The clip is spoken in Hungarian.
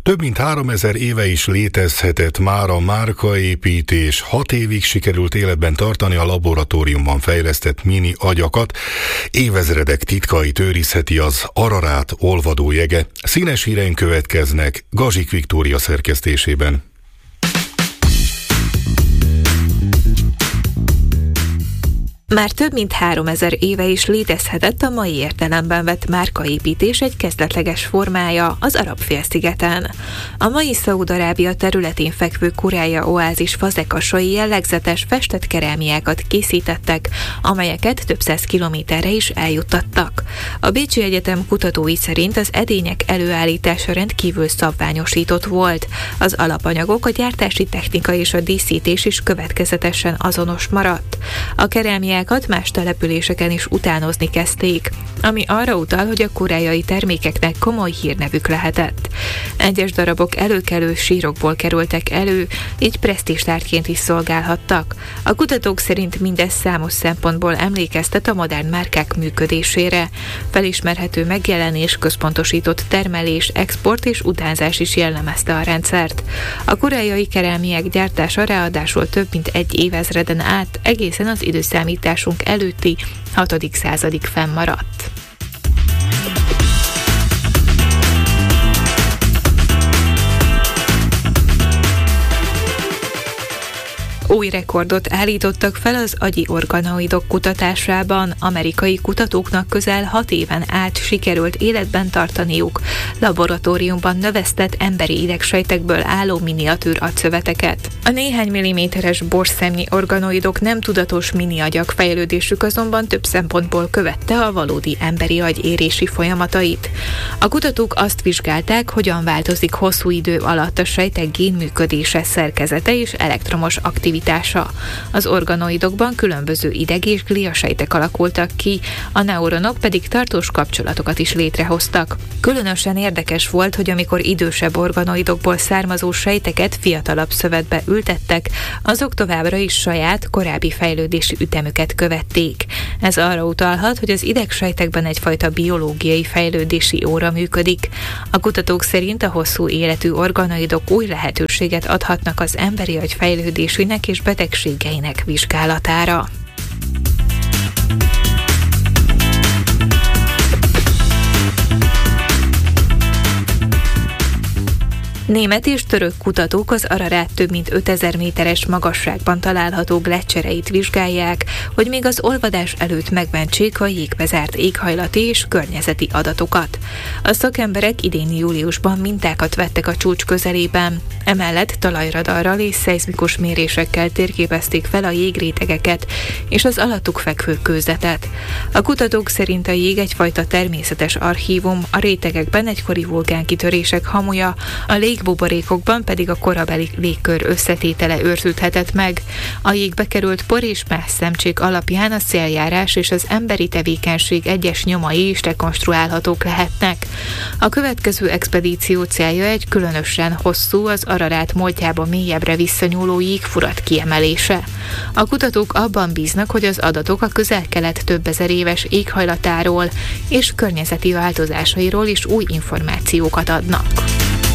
Több mint 3000 éve is létezhetett már a márkaépítés. 6 évig sikerült életben tartani a laboratóriumban fejlesztett mini agyakat. Évezredek titkait őrizheti az Ararát olvadó jege. Színes híreink következnek Gazsik Viktória szerkesztésében. Már több mint 3000 éve is létezhetett a mai értelemben vett márkaépítés egy kezdetleges formája az Arab-félszigeten. A mai Szaúd-Arábia területén fekvő Kurája oázis fazekasai jellegzetes festett kerámiákat készítettek, amelyeket több száz kilométerre is eljuttattak. A Bécsi Egyetem kutatói szerint az edények előállítása rendkívül szabványosított volt. Az alapanyagok, a gyártási technika és a díszítés is következetesen azonos maradt. A kerámiákat más településeken is utánozni kezdték, ami arra utal, hogy a koreai termékeknek komoly hírnevük lehetett. Egyes darabok előkelő sírokból kerültek elő, így presztízstárgyként is szolgálhattak. A kutatók szerint mindez számos szempontból emlékeztet a modern márkák működésére. Felismerhető megjelenés, központosított termelés, export és utánzás is jellemezte a rendszert. A koreai kerámiák gyártása ráadásul több mint egy évezreden át egészen az időszámításunk előtti 6. századig fennmaradt. Új rekordot állítottak fel az agyi organoidok kutatásában. Amerikai kutatóknak közel 6 éven át sikerült életben tartaniuk laboratóriumban növesztett emberi idegsejtekből álló miniatűr agyszöveteket. A néhány milliméteres borszemnyi organoidok nem tudatos mini agyak fejlődésük azonban több szempontból követte a valódi emberi agy érési folyamatait. A kutatók azt vizsgálták, hogyan változik hosszú idő alatt a sejtek génműködése, szerkezete és elektromos aktivitása. Az organoidokban különböző ideg- és gliasejtek alakultak ki, a neuronok pedig tartós kapcsolatokat is létrehoztak. Különösen érdekes volt, hogy amikor idősebb organoidokból származó sejteket fiatalabb szövetbe ültettek, azok továbbra is saját, korábbi fejlődési ütemüket követték. Ez arra utalhat, hogy az idegsejtekben egyfajta biológiai fejlődési óra működik. A kutatók szerint a hosszú életű organoidok új lehetőséget adhatnak az emberi agy fejlődésének és betegségeinek vizsgálatára. Német és török kutatók az Ararát több mint 5000 méteres magasságban található gleccsereit vizsgálják, hogy még az olvadás előtt megmentsék a jégbe zárt éghajlati és környezeti adatokat. A szakemberek idén júliusban mintákat vettek a csúcs közelében. Emellett talajradarral és szeizmikus mérésekkel térképezték fel a jégrétegeket és az alattuk fekvő kőzetet. A kutatók szerint a jég egyfajta természetes archívum, a rétegekben egykori vulkánkitörések hamuja, a légbuborékokban pedig a korabeli légkör összetétele őrződhetett meg. A jégbe került por és más szemcsék alapján a széljárás és az emberi tevékenység egyes nyomai is rekonstruálhatók lehetnek. A következő expedíció célja egy különösen hosszú, az Ararát múltjába mélyebbre visszanyúló jégfurat kiemelése. A kutatók abban bíznak, hogy az adatok a Közel-Kelet több ezer éves éghajlatáról és környezeti változásairól is új információkat adnak.